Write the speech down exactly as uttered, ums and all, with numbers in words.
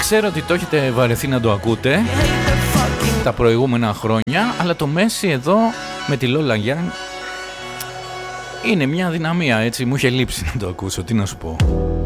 Ξέρω ότι το έχετε βαρεθεί να το ακούτε τα προηγούμενα χρόνια, αλλά το Messi εδώ με τη Lola Young είναι μια δυναμία, έτσι, μου είχε λείψει να το ακούσω, τι να σου πω.